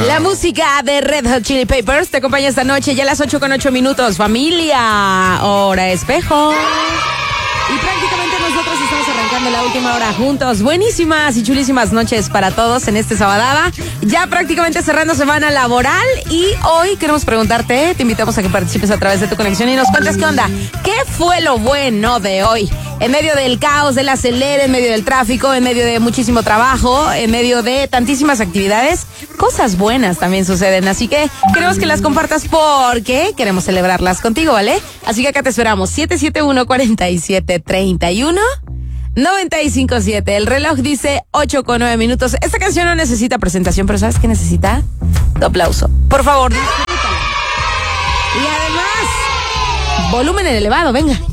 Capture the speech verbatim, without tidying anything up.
La música de Red Hot Chili Peppers te acompaña esta noche, ya a las ocho con ocho minutos. Familia, hora espejo. Y prácticamente nosotros estamos arrancando la última hora juntos. Buenísimas y chulísimas noches para todos en este sabadaba. Ya prácticamente cerrando semana laboral. Y hoy queremos preguntarte, te invitamos a que participes a través de tu conexión y nos cuentes qué onda. ¿Qué fue lo bueno de hoy? En medio del caos, del acelere, en medio del tráfico, en medio de muchísimo trabajo, en medio de tantísimas actividades, cosas buenas también suceden. Así que queremos que las compartas porque queremos celebrarlas contigo, ¿vale? Así que acá te esperamos. siete siete uno, cuatro siete, tres uno, nueve cinco siete. El reloj dice ocho con nueve minutos. Esta canción no necesita presentación, pero ¿sabes qué necesita? Tu aplauso. Por favor, disfrútala. Y además, volumen en elevado, venga.